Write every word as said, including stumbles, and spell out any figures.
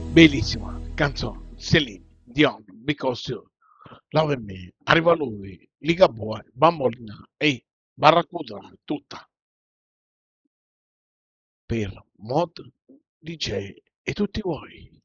Bellissima canzone, Celine Dion, Because You, Love Me, arriva lui, Ligabue, Bambolina e Barracuda, tutta per Mod D J e tutti voi.